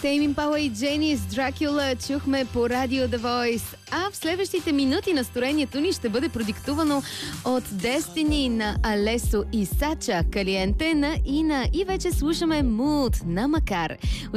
Тейм Импала и Джени с Дракула чухме по радио The Voice. А в следващите минути настроението ни ще бъде продиктувано от Destiny на Алесо и Сача, Калиенте на Ина и вече слушаме Mood на Макар.